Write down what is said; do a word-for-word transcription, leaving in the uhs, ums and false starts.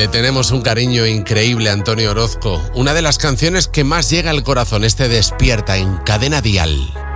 Le tenemos un cariño increíble a Antonio Orozco. Una de las canciones que más llega al corazón, este Despierta en Cadena Dial.